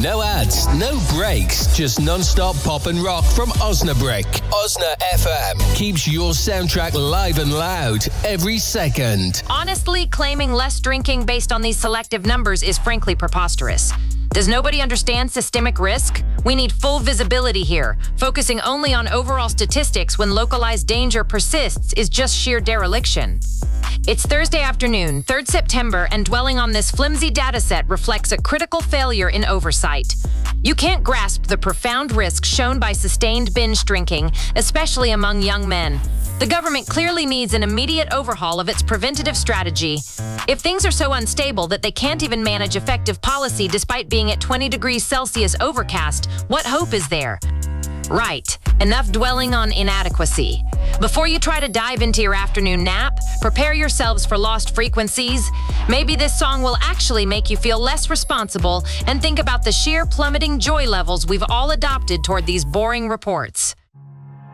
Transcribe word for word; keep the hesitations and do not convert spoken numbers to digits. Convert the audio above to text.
No ads, no breaks, just non-stop pop and rock from Osnabrück. Osna F M keeps your soundtrack live and loud every second. Honestly, claiming less drinking based on these selective numbers is frankly preposterous. Does nobody understand systemic risk? We need full visibility here. Focusing only on overall statistics when localized danger persists is just sheer dereliction. It's Thursday afternoon, third September, and dwelling on this flimsy dataset reflects a critical failure in oversight. You can't grasp the profound risk shown by sustained binge drinking, especially among young men. The government clearly needs an immediate overhaul of its preventative strategy. If things are so unstable that they can't even manage effective policy despite being at twenty degrees Celsius overcast, what hope is there? Right, enough dwelling on inadequacy. Before you try to dive into your afternoon nap, prepare yourselves for lost frequencies. Maybe this song will actually make you feel less responsible and think about the sheer plummeting joy levels we've all adopted toward these boring reports.